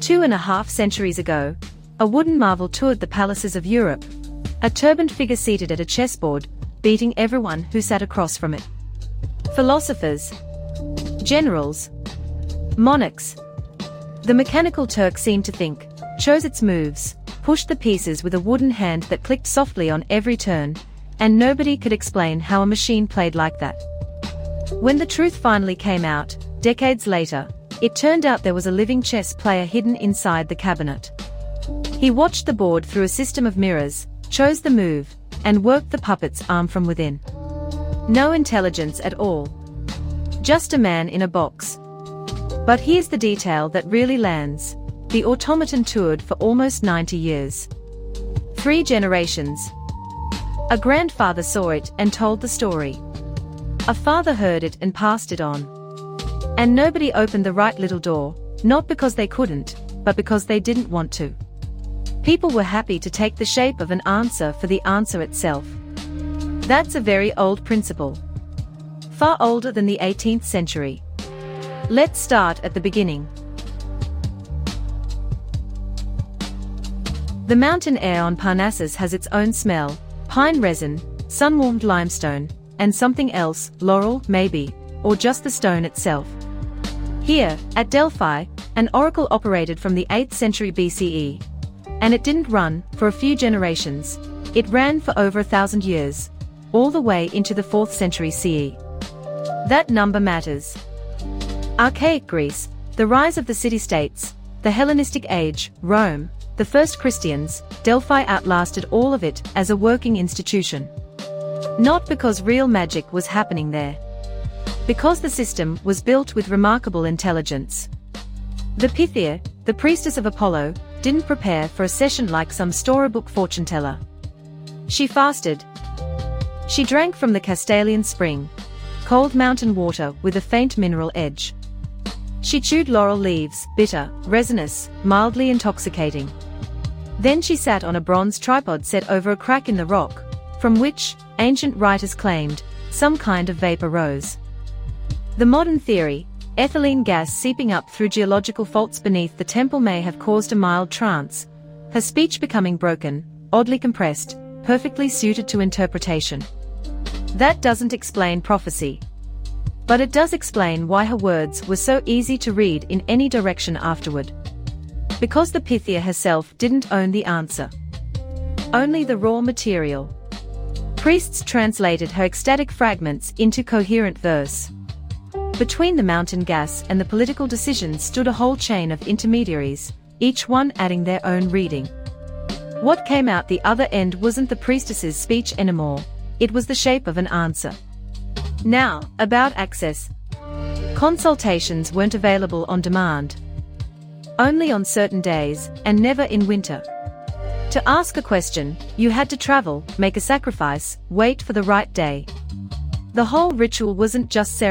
2.5 centuries ago, a wooden marvel toured the palaces of Europe, a turbaned figure seated at a chessboard, beating everyone who sat across from it. Philosophers, generals, monarchs. The mechanical Turk seemed to think, chose its moves, pushed the pieces with a wooden hand that clicked softly on every turn, and nobody could explain how a machine played like that. When the truth finally came out, decades later, it turned out there was a living chess player hidden inside the cabinet. He watched the board through a system of mirrors, chose the move, and worked the puppet's arm from within. No intelligence at all. Just a man in a box. But here's the detail that really lands. The automaton toured for almost 90 years. 3 generations. A grandfather saw it and told the story. A father heard it and passed it on. And nobody opened the right little door, not because they couldn't, but because they didn't want to. People were happy to take the shape of an answer for the answer itself. That's a very old principle. Far older than the 18th century. Let's start at the beginning. The mountain air on Parnassus has its own smell, pine resin, sun-warmed limestone, and something else, laurel, maybe, or just the stone itself. Here, at Delphi, an oracle operated from the 8th century BCE. And it didn't run for a few generations, it ran for over 1,000 years, all the way into the 4th century CE. That number matters. Archaic Greece, the rise of the city-states, the Hellenistic age, Rome, the first Christians, Delphi outlasted all of it as a working institution. Not because real magic was happening there. Because the system was built with remarkable intelligence. The Pythia, the priestess of Apollo, didn't prepare for a session like some storybook fortune teller. She fasted. She drank from the Castalian spring, cold mountain water with a faint mineral edge. She chewed laurel leaves, bitter, resinous, mildly intoxicating. Then she sat on a bronze tripod set over a crack in the rock, from which, ancient writers claimed, some kind of vapor rose. The modern theory, ethylene gas seeping up through geological faults beneath the temple, may have caused a mild trance, her speech becoming broken, oddly compressed, perfectly suited to interpretation. That doesn't explain prophecy. But it does explain why her words were so easy to read in any direction afterward. Because the Pythia herself didn't own the answer. Only the raw material. Priests translated her ecstatic fragments into coherent verse. Between the mountain gas and the political decisions stood a whole chain of intermediaries, each one adding their own reading. What came out the other end wasn't the priestess's speech anymore, it was the shape of an answer. Now, about access. Consultations weren't available on demand. Only on certain days, and never in winter. To ask a question, you had to travel, make a sacrifice, wait for the right day. The whole ritual wasn't just ceremonial.